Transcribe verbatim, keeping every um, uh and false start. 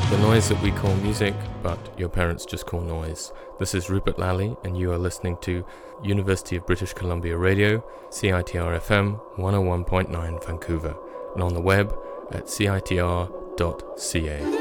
The noise that we call music, but your parents just call noise. This is Rupert Lally, and you are listening to University of British Columbia Radio, C I T R F M one oh one point nine Vancouver, and on the web at C I T R dot C A.